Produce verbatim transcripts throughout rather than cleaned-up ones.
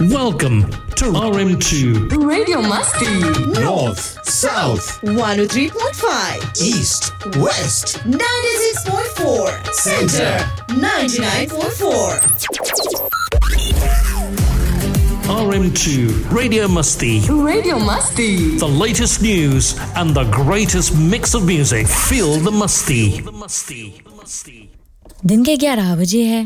Welcome to R M two Radio Masti. North, South, one oh three point five, East, West, ninety-six point four, Center, ninety-nine point four. R M two Radio Masti. Radio Masti. The latest news and the greatest mix of music. Feel the Masti. दिन के ग्यारह बजे है।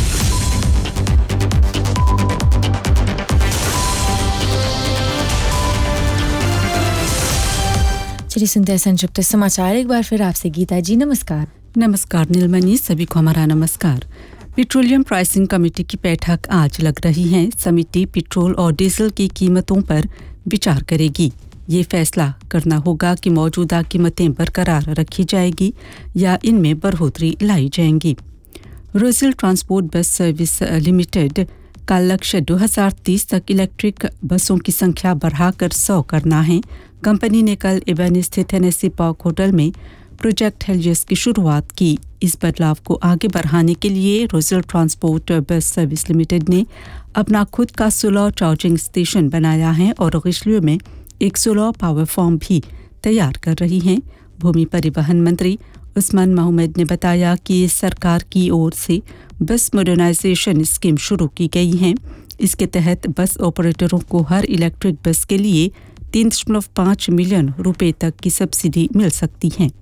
चलिए सुनते हैं संक्षिप्त समाचार एक बार फिर आपसे गीता जी। नमस्कार। नमस्कार नीलमणि, सभी को हमारा नमस्कार। पेट्रोलियम प्राइसिंग कमेटी की बैठक आज लग रही है। समिति पेट्रोल और डीजल की कीमतों पर विचार करेगी। ये फैसला करना होगा कि मौजूदा कीमतें बरकरार रखी जाएगी या इनमें बढ़ोतरी लाई जाएंगी। रोजिल ट्रांसपोर्ट बस सर्विस लिमिटेड का लक्ष्य दो हज़ार तीस तक इलेक्ट्रिक बसों की संख्या बढ़ाकर सौ करना है। कंपनी ने कल एवेन्यू स्थित हेनेसी पार्क होटल में प्रोजेक्ट हेलियस की शुरुआत की। इस बदलाव को आगे बढ़ाने के लिए रोजिल ट्रांसपोर्ट बस सर्विस लिमिटेड ने अपना खुद का सोलर चार्जिंग स्टेशन बनाया है और गिशलियो में एक सोलर पावर फार्म भी तैयार कर रही है। भूमि परिवहन मंत्री उस्मान मोहम्मद ने बताया कि सरकार की ओर से बस मॉडर्नाइजेशन स्कीम शुरू की गई है। इसके तहत बस ऑपरेटरों को हर इलेक्ट्रिक बस के लिए तीन दशमलव पाँच मिलियन रुपए तक की सब्सिडी मिल सकती है।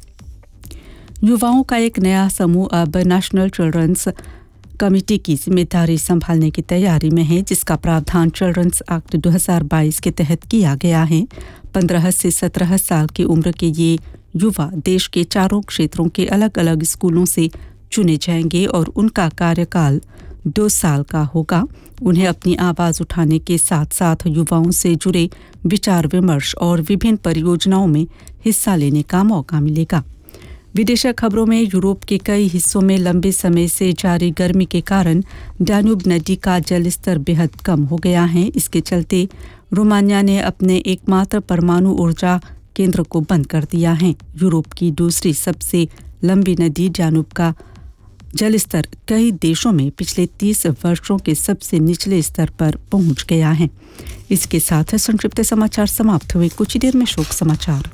युवाओं का एक नया समूह अब नेशनल चिल्ड्रंस कमेटी की जिम्मेदारी संभालने की तैयारी में है, जिसका प्रावधान चिल्ड्रंस एक्ट दो हज़ार बाईस के तहत किया गया है। पंद्रह से सत्रह साल की उम्र के ये युवा देश के चारों क्षेत्रों के अलग-अलग स्कूलों से चुने जाएंगे और उनका कार्यकाल दो साल का होगा। उन्हें अपनी आवाज़ उठाने के साथ साथ युवाओं से जुड़े विचार विमर्श और विभिन्न परियोजनाओं में हिस्सा लेने का मौका मिलेगा। विदेशी खबरों में यूरोप के कई हिस्सों में लंबे समय से जारी गर्मी के कारण डान्यूब नदी का जलस्तर बेहद कम हो गया है। इसके चलते रोमानिया ने अपने एकमात्र परमाणु ऊर्जा केंद्र को बंद कर दिया है। यूरोप की दूसरी सबसे लंबी नदी डान्यूब का जलस्तर कई देशों में पिछले तीस वर्षों के सबसे निचले स्तर पर पहुंच गया है। इसके साथ संक्षिप्त समाचार समाप्त हुए। कुछ ही देर में शोक समाचार।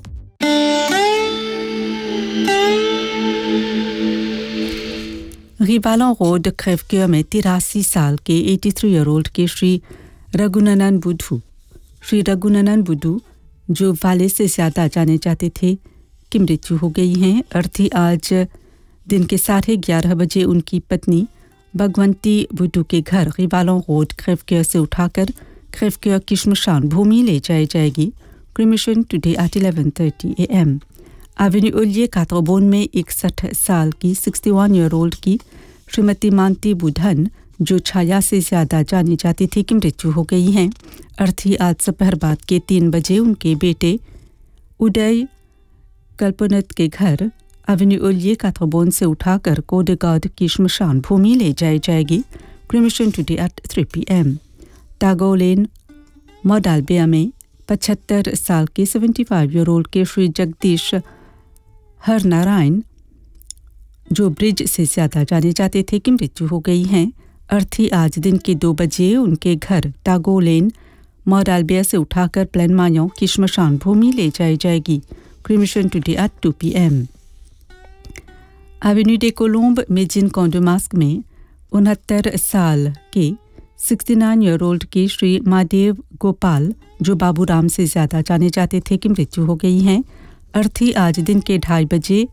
रिवालों रोड क्रेवक्योर में तिरासी साल के तिरासी ईयर ओल्ड के श्री रघुनंदन बुद्धू श्री रघुनंदन बुद्धू जो वाले से ज़्यादा जाने जाते थे की मृत्यु हो गई है। अर्थी आज दिन के साढ़े ग्यारह बजे उनकी पत्नी भगवंती बुद्धू के घर रिवालों रोड क्रेवक्योर से उठाकर क्रेवक्योर की श्मशान भूमि ले जाई जाएगी। Cremation today at eleven thirty A M. Avenue ओलिए कातरबोन में इकसठ साल की इकसठ ईयर ओल्ड की श्रीमती मानती बुधन जो छाया से ज़्यादा जानी जाती थी की मृत्यु हो गई है। अर्थी आज दोपहर बाद के तीन बजे उनके बेटे उदय कल्पनत के घर एवेन्यू ओलिए कातरबोन से उठाकर कोडेगार्ड की श्मशान भूमि ले जाई जाएगी। Cremation today at three P M. टागोलेन मोडालबिया में पचहत्तर साल के पचहत्तर ईयर ओल्ड के श्री जगदीश हर नारायण जो ब्रिज से ज़्यादा जाने जाते थे की मृत्यु हो गई है। अर्थी आज दिन के दो बजे उनके घर टागोलेन मोडालबिया से उठाकर प्लेनमायों की श्मशान भूमि ले जाई जाएगी। Cremation today at to P M. Avenue day coulomb मेजिन कॉन्डोमास्क में उनहत्तर साल के उनहत्तर ईयर ओल्ड के श्री महादेव गोपाल जो बाबूराम से ज़्यादा जाने जाते थे की मृत्यु हो गई है। अर्थी आज दिन के ढाई बजे